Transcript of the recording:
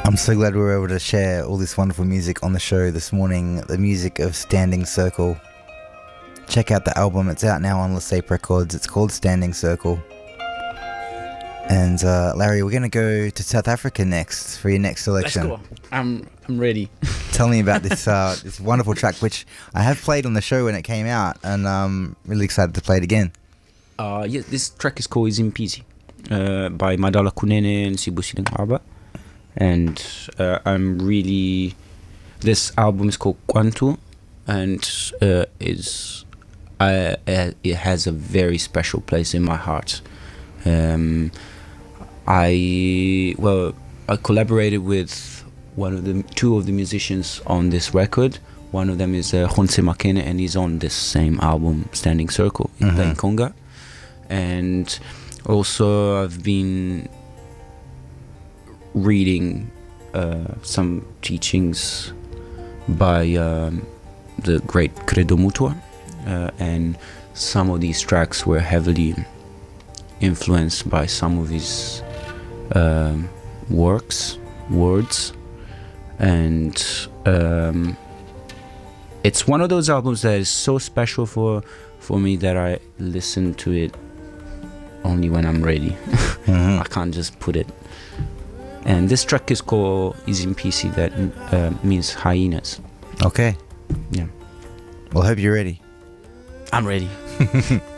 I'm so glad we were able to share all this wonderful music on the show this morning. The music of Standing Circle. Check out the album. It's out now on Lesape Records. It's called Standing Circle. And Larry, we're going to go to South Africa next for your next selection. Let's go. I'm ready. Tell me about this this wonderful track, which I have played on the show when it came out, and I'm really excited to play it again. Yes, this track is called Izimpisi by Madala Kunene and Sibusiling Haba. And I'm really... This album is called Kwantu, and it has a very special place in my heart. I collaborated with two of the musicians on this record. One of them is Khonse Makene, and he's on this same album, Standing Circle, in playing conga. And also I've been reading some teachings by the great Credo Mutua, and some of these tracks were heavily influenced by some of his words, and it's one of those albums that is so special for me that I listen to it only when I'm ready. I can't just put it. And this track is called Izimpisi, that means hyenas. Okay. Yeah. Well, I hope you're ready. I'm ready.